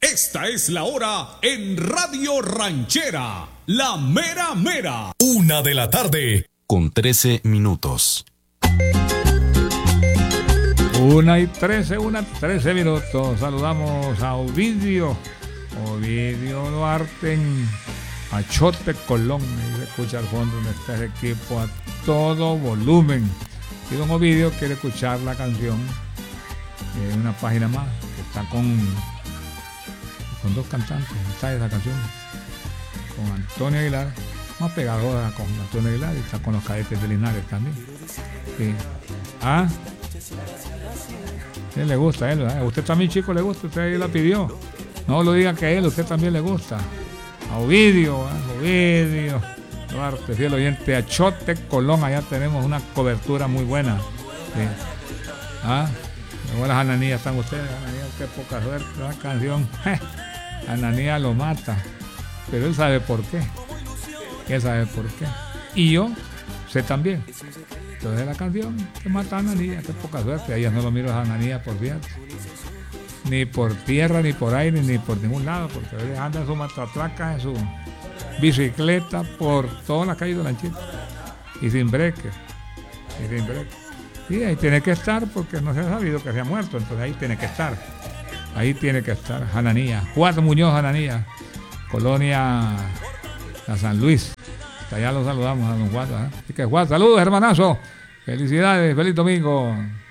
Esta es la hora en Radio Ranchera, la mera mera. 1:00 con 13 minutos. 1:13 minutos. Saludamos a Ovidio Duarte en Achote, Colón. Ahí se escucha al fondo donde está ese equipo a todo volumen. Y don Ovidio quiere escuchar la canción en una página más que está con dos cantantes. Está esa canción con Antonio Aguilar, más pegajosa con Antonio Aguilar, y está con los Cadetes de Linares también. Sí. ¿Qué le gusta a él? ¿Verdad? ¿A usted también, chico, le gusta? Usted ahí la pidió. No lo diga que a él, usted también le gusta. A Ovidio Duarte, fiel oyente, Achote, Colón. Allá tenemos una cobertura muy buena. Sí. Buenas Ananías están ustedes. Ananías, qué poca suerte, la canción. Ananías lo mata, pero él sabe por qué. Él sabe por qué. Y yo sé también. Entonces la canción que mata a Ananías, qué poca suerte. Ahí ya no lo miro a Ananías por cierto. Ni por tierra, ni por aire, ni por ningún lado, porque él anda en su matatraca, en su bicicleta, por toda la calle de Lanchita. Y sin breque. Y ahí tiene que estar porque no se ha sabido que se ha muerto, entonces ahí tiene que estar. Ananías. Juan Muñoz Ananías, Colonia a San Luis. Allá lo saludamos a don Juan. Así que Juan, saludos hermanazo. Felicidades, feliz domingo.